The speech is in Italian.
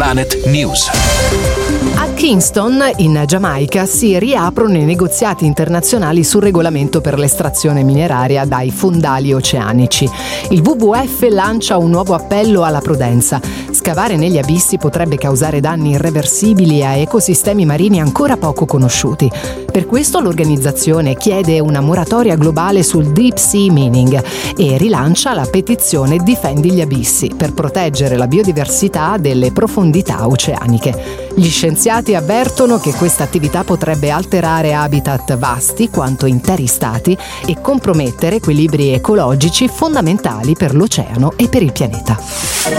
Planet News. A Kingston, in Giamaica, si riaprono i negoziati internazionali sul regolamento per l'estrazione mineraria dai fondali oceanici. Il WWF lancia un nuovo appello alla prudenza. Scavare negli abissi potrebbe causare danni irreversibili a ecosistemi marini ancora poco conosciuti. Per questo l'organizzazione chiede una moratoria globale sul Deep Sea Mining e rilancia la petizione Difendi gli abissi per proteggere la biodiversità delle profondità oceaniche. Gli scienziati avvertono che questa attività potrebbe alterare habitat vasti quanto interi stati e compromettere equilibri ecologici fondamentali per l'oceano e per il pianeta.